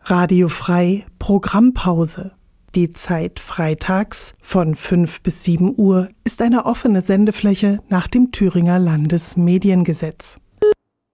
Radio Frei Programmpause. Die Zeit freitags von 5 bis 7 Uhr ist eine offene Sendefläche nach dem Thüringer Landesmediengesetz.